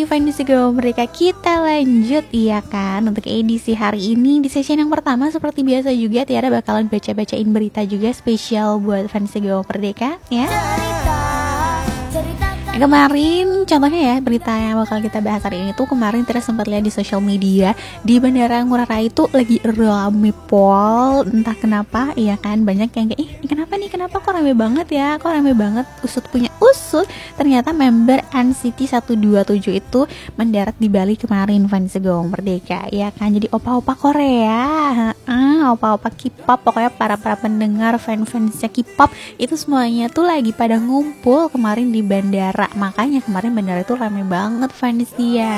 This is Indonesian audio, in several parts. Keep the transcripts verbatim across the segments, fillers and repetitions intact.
fans Gaul Merdeka, kita lanjut ya kan untuk edisi hari ini. Di sesi yang pertama seperti biasa juga Tiara bakalan baca-bacain berita juga spesial buat fans Gaul Merdeka ya. Kemarin contohnya ya berita yang bakal kita bahas hari ini tuh kemarin Tiara sempat lihat di sosial media di Bandara Ngurah Rai itu lagi rame pol, entah kenapa ya kan, banyak yang kayak ih kenapa nih kenapa kok rame banget ya, kok rame banget, usut punya usut. Ternyata member N C T seratus dua puluh tujuh itu mendarat di Bali kemarin fans Gaul Merdeka ya kan, jadi opa-opa Korea, ah opa-opa K-pop, pokoknya para-para pendengar fan-fansnya K-pop itu semuanya tuh lagi pada ngumpul kemarin di bandara. Makanya kemarin bandara itu ramai banget fans dia.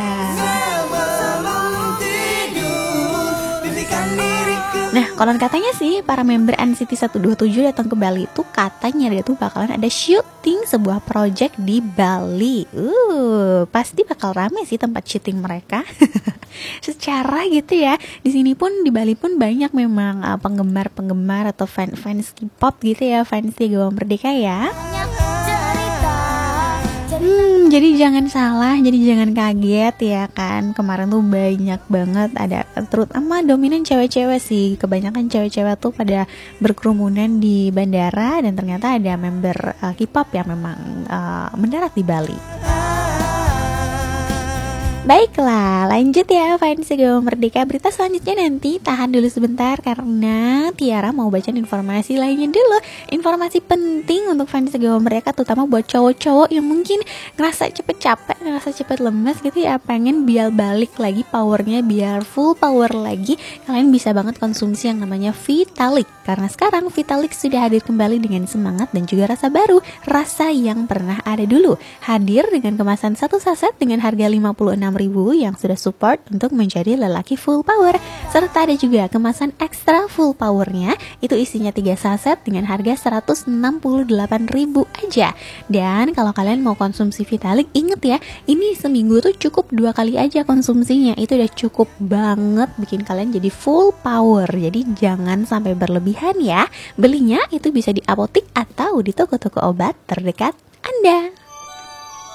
Nah, konon katanya sih para member N C T seratus dua puluh tujuh datang ke Bali itu katanya dia tuh bakalan ada syuting sebuah project di Bali. Uh, pasti bakal rame sih tempat syuting mereka. Secara gitu ya. Di sini pun di Bali pun banyak memang uh, penggemar-penggemar atau fan-fans K-pop gitu ya, fans Gaul Merdeka ya. Hmm, jadi jangan salah, jadi jangan kaget ya kan. Kemarin tuh banyak banget ada, terutama dominan cewek-cewek sih. Kebanyakan cewek-cewek tuh pada berkerumunan di bandara dan ternyata ada member uh, K-pop yang memang uh, mendarat di Bali. Baiklah, lanjut ya fans Gaul Merdeka. Berita selanjutnya nanti tahan dulu sebentar karena Tiara mau baca informasi lainnya dulu. Informasi penting untuk fans Gaul Merdeka, terutama buat cowok-cowok yang mungkin ngerasa cepet capek, ngerasa cepet lemes gitu ya, pengen biar balik lagi powernya, biar full power lagi. Kalian bisa banget konsumsi yang namanya Vitalik. Karena sekarang Vitalik sudah hadir kembali dengan semangat dan juga rasa baru, rasa yang pernah ada dulu. Hadir dengan kemasan satu saset dengan harga lima puluh enam ribu yang sudah support untuk menjadi lelaki full power. Serta ada juga kemasan ekstra full powernya, itu isinya tiga saset dengan harga seratus enam puluh delapan ribu aja. Dan kalau kalian mau konsumsi Vitalik, inget ya, ini seminggu tuh cukup dua kali aja konsumsinya. Itu udah cukup banget bikin kalian jadi full power. Jadi jangan sampai berlebihan ya. Belinya itu bisa di apotik atau di toko-toko obat terdekat Anda.